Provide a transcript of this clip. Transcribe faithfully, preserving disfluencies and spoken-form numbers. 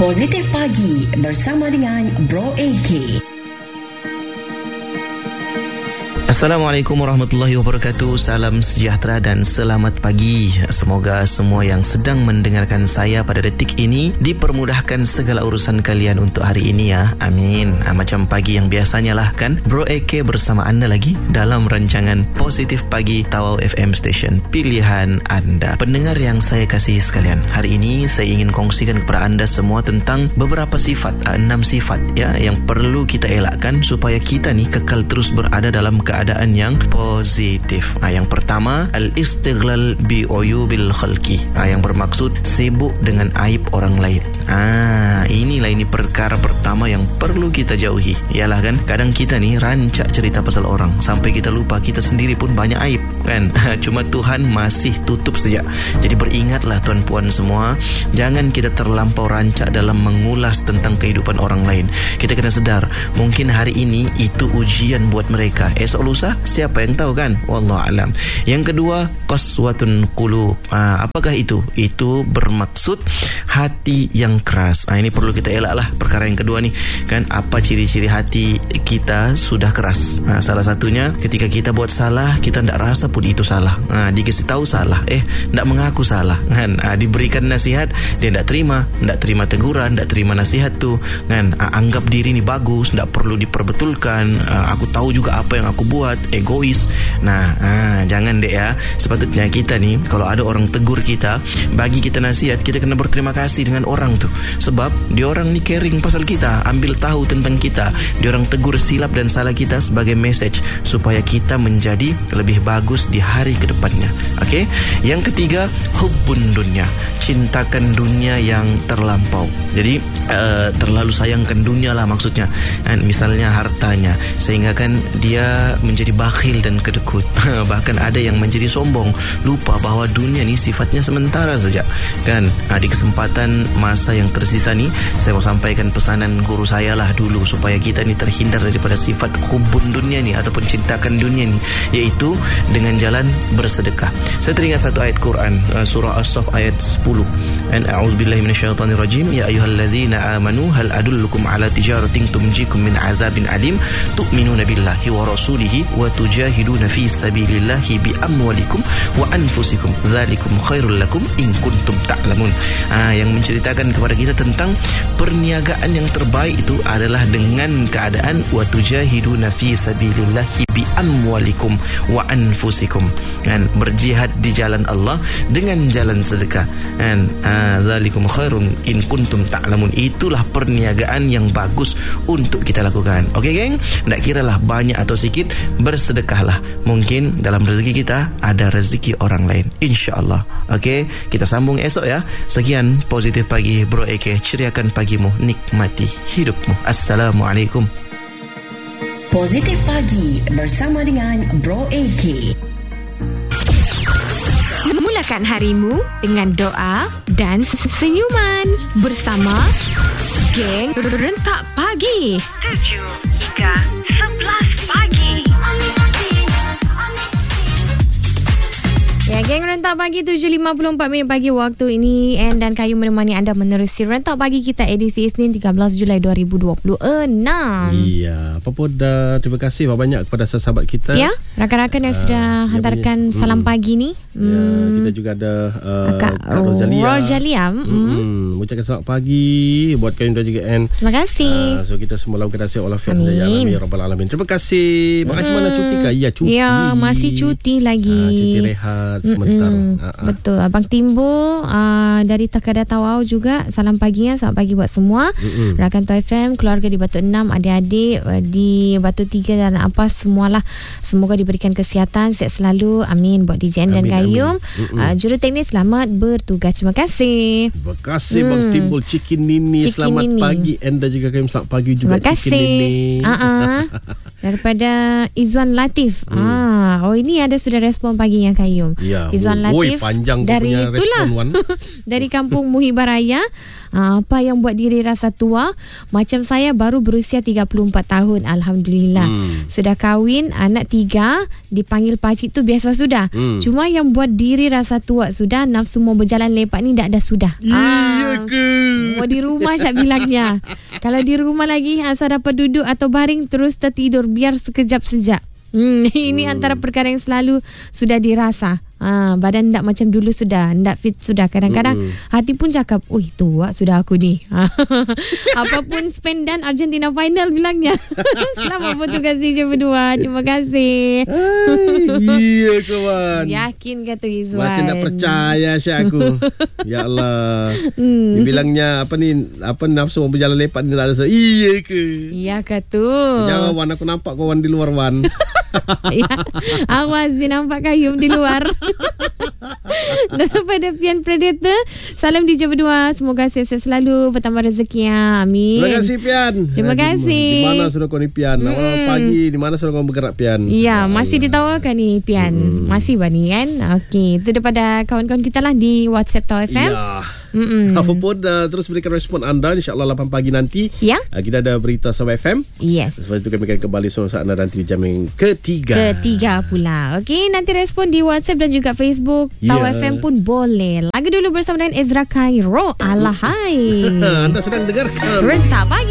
Positif Pagi bersama dengan Bro A K. Assalamualaikum warahmatullahi wabarakatuh. Salam sejahtera dan selamat pagi. Semoga semua yang sedang mendengarkan saya pada detik ini dipermudahkan segala urusan kalian untuk hari ini ya. Amin. ha, Macam pagi yang biasanya lah kan, Bro A K bersama anda lagi dalam rancangan Positif Pagi Tawau F M Station pilihan anda. Pendengar yang saya kasihi sekalian, hari ini saya ingin kongsikan kepada anda semua tentang beberapa sifat, enam sifat ya, yang perlu kita elakkan supaya kita ni kekal terus berada dalam keadaan keadaan yang positif. Ha, yang pertama, al-istighlal bi uyubil khalqi. Ha, yang bermaksud sibuk dengan aib orang lain. Ah, inilah ini perkara pertama yang perlu kita jauhi. Ialah kan, kadang kita ni rancak cerita pasal orang sampai kita lupa kita sendiri pun banyak aib kan. Cuma Tuhan masih tutup saja. Jadi beringatlah tuan puan semua, jangan kita terlampau rancak dalam mengulas tentang kehidupan orang lain. Kita kena sedar, mungkin hari ini itu ujian buat mereka, esok lusa siapa yang tahu kan, wallahu alam. Yang kedua, qaswatun qulub. Ah, apakah itu? Itu bermaksud hati yang keras. Ah, ini perlu kita elak lah perkara yang kedua ni kan. Apa ciri-ciri hati kita sudah keras? Ah, salah satunya ketika kita buat salah, kita tidak rasa pun itu salah. Ah, dikasih tahu salah, eh tidak mengaku salah kan. Ah, diberikan nasihat, dia tidak terima, tidak terima teguran, tidak terima nasihat tu kan. Ah, anggap diri ni bagus, tidak perlu diperbetulkan. Ah, aku tahu juga apa yang aku buat, egois. Nah, ah, jangan dek ya. Sepatutnya kita ni kalau ada orang tegur kita, bagi kita nasihat, kita kena berterima kasih dengan orang tu. Sebab dia orang ni caring pasal kita, ambil tahu tentang kita. Dia orang tegur silap dan salah kita sebagai message supaya kita menjadi lebih bagus di hari kedepannya. Okey. Yang ketiga, hubbun dunya. Cintakan dunia yang terlampau. Jadi uh, terlalu sayangkan dunia lah maksudnya. And misalnya hartanya, sehingga kan dia menjadi bakhil dan kedekut. Bahkan ada yang menjadi sombong, lupa bahawa dunia ni sifatnya sementara saja kan. Nah, di kesempatan masa yang tersisa ni, saya mau sampaikan pesanan guru saya lah dulu, supaya kita ni terhindar daripada sifat hubbun dunia ni ataupun cintakan dunia ni, iaitu dengan jalan bersedekah. Saya teringat satu ayat Quran, surah As-Saff ayat sepuluh. An a'udzubillahi minasyaitonirrajim. Ya ayyuhallazina amanu hal adullukum ala tijaratin tunjikum min azabin alim tu'minuna billahi wa rasulihi wa tujahiduna fi sabilillahi bi amwalikum wa anfusikum dzalikum khairul lakum in kuntum ta'lamun. Ah, yang menceritakan kepada kita tentang perniagaan yang terbaik itu adalah dengan keadaan wa tujahiduna fi sabilillahi bi amwalikum wa anfusikum, kan, berjihad di jalan Allah dengan jalan sedekah, kan. Ah, dzalikum khairun in kuntum ta'lamun. Itulah perniagaan yang bagus untuk kita lakukan. Okey geng, tak kiralah banyak atau sikit, bersedekahlah. Mungkin dalam rezeki kita ada rezeki orang lain, insya-Allah. Okey, kita sambung esok ya. Sekian Positif Pagi Bro A K, ceriakan pagimu, nikmati hidupmu. Assalamualaikum. Positif Pagi bersama dengan Bro A K. Mulakan harimu dengan doa dan senyuman bersama geng Rentak Pagi tujuh hingga sebelas pagi. Ya, geng Rentak Pagi tujuh lima puluh empat minit pagi waktu ini, and dan Kayu menemani anda menerusi Rentak Pagi kita edisi Isnin tiga belas Julai dua ribu dua puluh enam. Iya, apa pun dah, terima kasih banyak kepada sahabat kita. Ya, rakan-rakan yang uh, sudah yang hantarkan punya, salam hmm, pagi ni. Hmm. Ya, kita juga ada uh, Kak, Kak Rozalia. Rozalia. Hmm. Hmm. Ucapkan selamat pagi buat Kayu dan juga Anne. Terima kasih. Uh, so kita semua dalam keadaan sihat walafiat ya Amin Rabbal Alamin. Terima kasih. Bang Haji mana cuti kah? Ya, cuti. Ya, masih cuti lagi. Uh, cuti rehat sebentar. Uh-uh. Betul. Abang Timbul uh, dari Takadah Tawau juga, salam paginya. Selamat pagi buat semua. Mm-mm. Rakan Tau F M, keluarga di Batu enam, adik-adik uh, di Batu tiga dan apa semualah. Semoga diberikan kesihatan, sihat selalu. Amin buat D J N dan Kayum. Uh, juru teknik selamat bertugas. Terima kasih. Terima kasih hmm. Bang Timbul Cikin Nini. Cikin selamat Nini. Pagi Anda juga Kayum. Selamat pagi juga. Terima kasih. Cikin Nini. Uh-uh. Daripada Izwan Latif. Hmm. Ah, oh ini ada sudah respon paginya Kayum. Ya. Izwan Latif. Oi, panjang dari punya itulah dari kampung Muhibaraya. Apa yang buat diri rasa tua? Macam saya baru berusia tiga puluh empat tahun, alhamdulillah. Hmm. Sudah kahwin, anak tiga, dipanggil pakcik tu biasa sudah. Hmm. Cuma yang buat diri rasa tua sudah, nafsu mau berjalan lepak ni tak ada sudah. Iya ke? Oh, di rumah Syak bilangnya. Kalau di rumah lagi asal dapat duduk atau baring terus tertidur biar sekejap sejak. Hmm, ini hmm. antara perkara yang selalu sudah dirasa. Ha, badan tak macam dulu sudah, tak fit sudah. Kadang-kadang mm-hmm. hati pun cakap, "Ui, tua sudah aku ni." Apapun spend dan Argentina final bilangnya. Selamat bertugas D J berdua. Terima kasih. Iya kawan. Yakin kata Izwan. Macam tak percaya Syak aku. Ya Allah. Hmm. Dia bilangnya apa ni, apa nafsu orang berjalan lepak ni tak ada. Iya ke? Iya ke tu. Jangan Wan, aku nampak kau Wan di luar Wan. Ya, awas dia nampak kayum di luar. Daripada Pian Predator, salam D J berdua. Semoga sihat selalu, bertambah rezekinya. Amin. Terima kasih Pian. Terima kasih. Di mana sudah kau ni Pian? Hmm. Awal pagi di mana sudah kau bergerak Pian? Ya, masih ditawarkan ni Pian. Hmm. Masih bani kan? Okey, itu daripada kawan-kawan kita lah di WhatsApp Tau F M. Ya. Mm-mm. Apapun uh, terus berikan respon anda. InsyaAllah lapan pagi nanti ya? uh, kita ada berita Sabah F M. Yes. Sebab itu kami akan kembali suara anda nanti di jam yang ketiga. Ketiga pula. Okey, nanti respon di WhatsApp dan juga Facebook yeah. Tau F M pun boleh. Lagi dulu bersama dengan Ezra Cairo. Alahai. Anda sedang dengarkan Rentak Pagi.